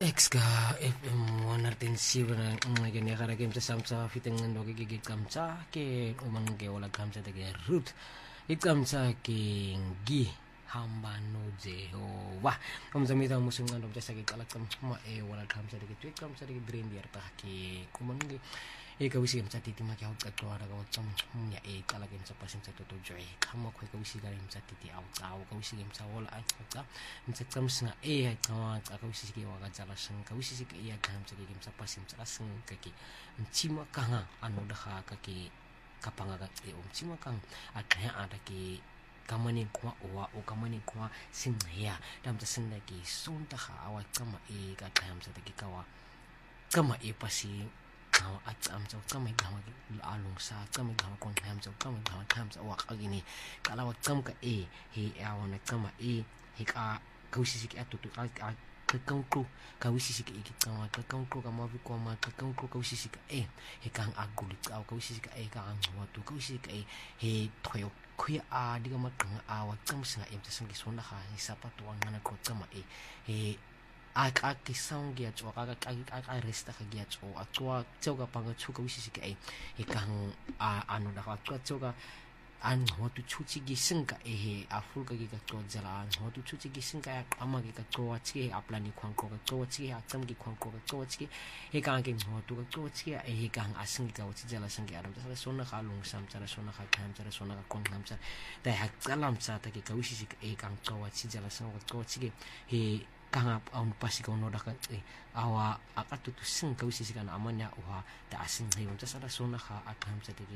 X ka FM 107 na gani kara game sa samsa fitingan do gigig kamsa ke umang ke wala kamsa de root ikamsa ke gi hambano Jehovah kamsamita musungan do sa kalakam ma wala kamsa de tweet kamsa de brain dia ta ke kumangi kawisi kamsa titi ma kya ka to ara ka cham ya kalagin sa pasin sa to joy kama ko kawisi garim sa titi out kawisi game sa wala an ka sa kamsa kawa kawisi ke waga jala sang kawisi ke kam sa game sa pasin sa sang kaki chima kanga ano da ka ke kapanga ga chima kang akaya ada ke kamani kwa o kamani kwa sinya dam ta sinda ke sunta ha awa kama ka kam sa ke kawa kama pasi kawa at amsa kama kama along sa kama kama kon hamsa kama kama hamsa wa agini kala wa kam ka he awana kama he ka kawisi ke atutu ka kangku kawisi ke kama kangku kama vi koma kangku kawisi ke he kang aguli ka kawisi ke ka ang watu kawisi ke he thoyo kuya diga makang awa kam sa imta sangi sona ha sapato ang nana ko kama he aki sound gia cho aka resta ka gia cho atwa choga panga chuka wisisi ka kang anu da atwa choga an hotu chuchi gi singka aful ka gi ka to jala an hotu chuchi gi singka ama gi ka to chi aplani khwang ko ka to chi atam gi khwang ko ka to chi kang ge hotu ka to chi kang asing ka chi jala sangi aram ta sona ka lung sam chara sona ka kham chara sona ka kon kham chara ta hak chalam cha ta ki ka wisisi ka kang to chi jala sang ka to chi he kanga on pasi ko no daka awa akatutu sing kawisi sikana amanya uha ta asing hayon ta sara sona ka akham sa tigi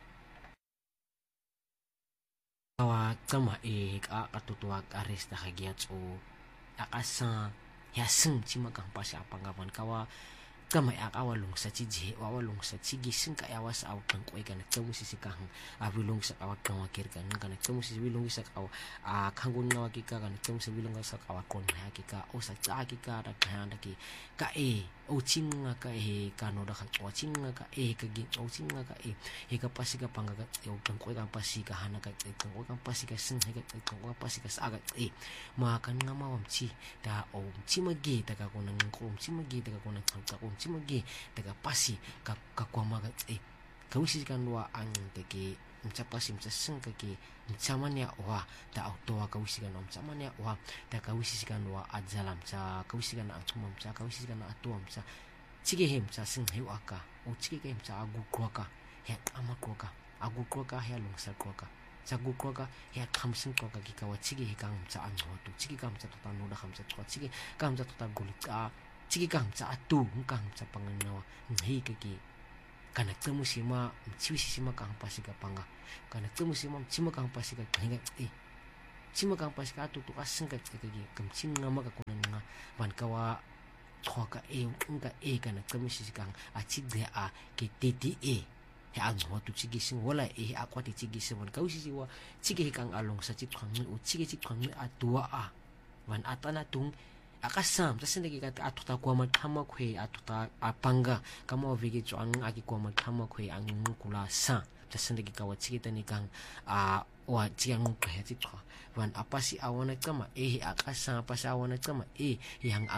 awa kama akatutu aresta hagiat o akasa yasing chima kang pasi apangawan kawa kama awalong sa chije awalong sa chigi sing ka awas aw kang koy kana kamusi sikang abilong sa awak kang wakir kan kana kamusi bilong sa aw kangun na wakika kana kamusi bilong sa aw kon hakika o sa hakika da kana ki ka o chinga ka kano da kan o chinga ka ka gi o chinga ka ka pasi ka panga o kang koy kang pasi ka hana ka kang koy kang pasi ka sing ka kang koy pasi ka saga ma kan nga mawam chi da o chimagi da ka konang ko chimagi da ka konang ka chimagi daga pasi ka kwama ga kawisi kan wa ang teki mchapasi mchaseng kaki mchamanya wa da autowa kawisi kan mchamanya wa da kawisi kan wa ajalam cha kawisi kan achumam cha kawisi kan atuam cha chige hem cha sing hewa ka o chige hem cha agu kwaka he ama kwaka agu kwaka he longsa kwaka chagu kwaka he khamsing kwaka ki kawa chige he kang cha anho tu chige kam cha ta no da kham cha chige kam cha ta gulika chigi kang cha atu kang cha panganawa ngi kiki kana temu sima chiwisi sima kang pasi ka panga kana temu sima chima kang pasi ka khinga chima kang pasi ka atu tu asing ka kiki kam chinga ma ka kunanga ban kawa thoka unga kana temu sisi kang achi de ke titi he ang hotu chigi sing wala akwati chigi sing ban kausi siwa chigi kang along sa chitkhang o chigi chitkhang atua ban atana tung akasam tasinde ki kat atuta kwa mathama khwe atuta apanga kama vigi chuan aki kwa mathama khwe ang kula sa tasinde ki kawa chiki tani kang wa chiang khwe chi thwa wan apasi awana kama akasa pasa awana kama yang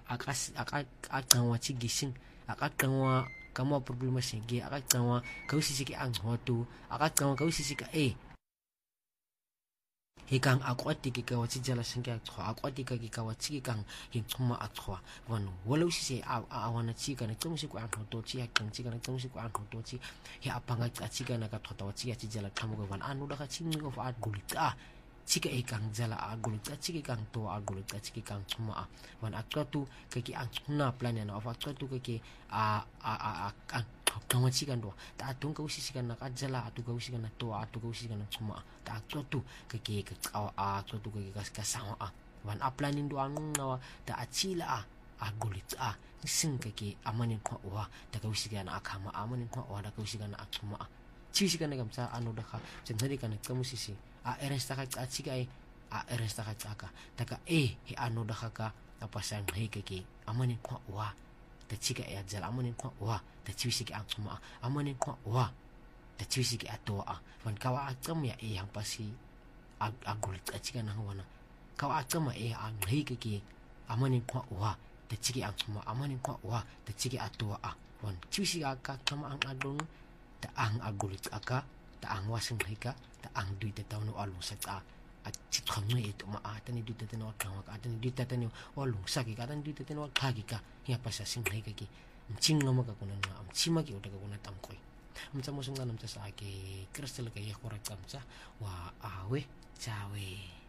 akawa chigi sing akawa kama problema singi akawa kausi siki ang hotu akawa kausi sika hikang akwati ki kawa chi jala singka thwa akwati ka ki kawa chi kang hi thuma athwa wan walo si awana chi kana tumsi ko anho to chi kang chi kana tumsi ko anho to chi hi apanga chi kana ka thota chi jala thamu ko wan anu da ka chi ngo fa gulita chi ka kang jala gulita chi kang to gulita chi kang thuma wan akwatu ka ki ang na plan na of akwatu ka ki kawa chi kan do ta tung ka usi kan na jala atu ka usi kan na to atu ka usi kan na thuma ta akwatu ka ki ka to ka ka sama wan aplanin do ang nawa ta achila gulita sing ka ki amanin ko wa ta ka usi kan akama amanin ko wa da ka usi kan na thuma chi si kan na kamsa anu da ka jendari kan ka musisi eresta ka chi ka eresta ka ka ta ka hi anu da ka apa sang hi ka ki amanin ko wa ta chika jala amanin ko wa ta chiwisi ki angtuma amanin ko wa ta chiwisi ki atoa wan kawa akam ya yang pasi agulit chika na wana kawa akam ang hi ki amanin ko wa Tachiki ang suma amanin kwa wa tachiki atua wan chisi aka kama ang adon taang agulit aka taang waseng hika taang duit taw no alung sa at chitkhang ito maatan ni duit taw no kang atan ni duit taw no alung saki atan duit taw no kagi ka hiya pa sa sing hika ki mching no makakunan nga mchima ki uta kakunan tamkoy amcha mo sung nanam sa ake kristal kay yakurat kamcha wa awe chawe